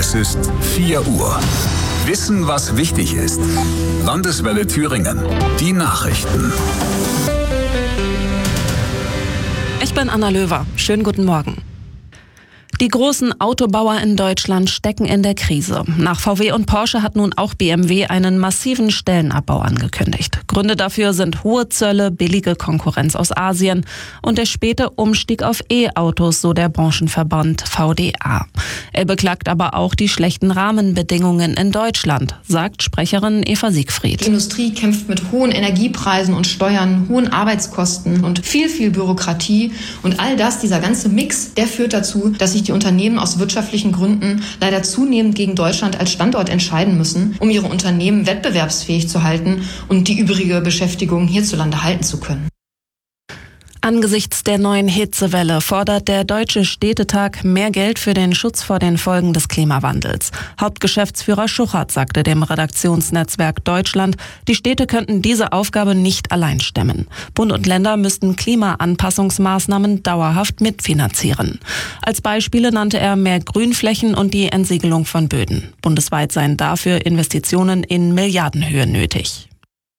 Es ist 4 Uhr. Wissen, was wichtig ist. Landeswelle Thüringen. Die Nachrichten. Ich bin Anna Löwer. Schönen guten Morgen. Die großen Autobauer in Deutschland stecken in der Krise. Nach VW und Porsche hat nun auch BMW einen massiven Stellenabbau angekündigt. Gründe dafür sind hohe Zölle, billige Konkurrenz aus Asien und der späte Umstieg auf E-Autos, so der Branchenverband VDA. Er beklagt aber auch die schlechten Rahmenbedingungen in Deutschland, sagt Sprecherin Eva Siegfried. Die Industrie kämpft mit hohen Energiepreisen und Steuern, hohen Arbeitskosten und viel Bürokratie. Und all das, dieser ganze Mix, der führt dazu, dass sich die Unternehmen aus wirtschaftlichen Gründen leider zunehmend gegen Deutschland als Standort entscheiden müssen, um ihre Unternehmen wettbewerbsfähig zu halten und die übrige Beschäftigung hierzulande halten zu können. Angesichts der neuen Hitzewelle fordert der Deutsche Städtetag mehr Geld für den Schutz vor den Folgen des Klimawandels. Hauptgeschäftsführer Schuchert sagte dem Redaktionsnetzwerk Deutschland, die Städte könnten diese Aufgabe nicht allein stemmen. Bund und Länder müssten Klimaanpassungsmaßnahmen dauerhaft mitfinanzieren. Als Beispiele nannte er mehr Grünflächen und die Entsiegelung von Böden. Bundesweit seien dafür Investitionen in Milliardenhöhe nötig.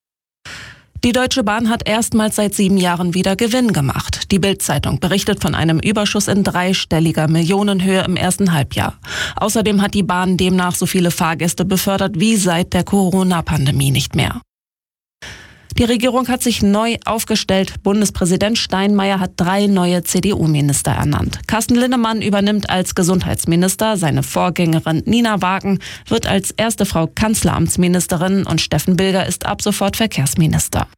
Die Deutsche Bahn hat erstmals seit 7 Jahren wieder Gewinn gemacht. Die Bild-Zeitung berichtet von einem Überschuss in dreistelliger Millionenhöhe im ersten Halbjahr. Außerdem hat die Bahn demnach so viele Fahrgäste befördert wie seit der Corona-Pandemie nicht mehr. Die Regierung hat sich neu aufgestellt. Bundespräsident Steinmeier hat 3 neue CDU-Minister ernannt. Carsten Linnemann übernimmt als Gesundheitsminister, seine Vorgängerin Nina Wagen wird als erste Frau Kanzleramtsministerin und Steffen Bilger ist ab sofort Verkehrsminister.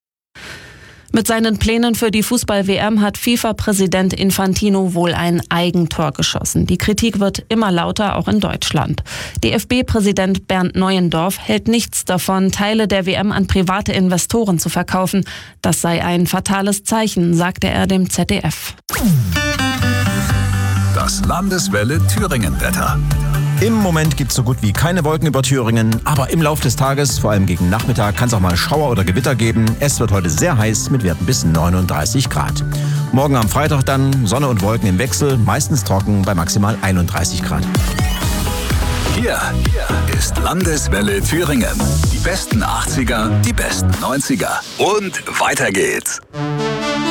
Mit seinen Plänen für die Fußball-WM hat FIFA-Präsident Infantino wohl ein Eigentor geschossen. Die Kritik wird immer lauter, auch in Deutschland. DFB-Präsident Bernd Neuendorf hält nichts davon, Teile der WM an private Investoren zu verkaufen. Das sei ein fatales Zeichen, sagte er dem ZDF. Das Landeswelle Thüringen-Wetter. Im Moment gibt es so gut wie keine Wolken über Thüringen, aber im Laufe des Tages, vor allem gegen Nachmittag, kann es auch mal Schauer oder Gewitter geben. Es wird heute sehr heiß mit Werten bis 39 Grad. Morgen am Freitag dann Sonne und Wolken im Wechsel, meistens trocken bei maximal 31 Grad. Hier ist Landeswelle Thüringen. Die besten 80er, die besten 90er. Und weiter geht's.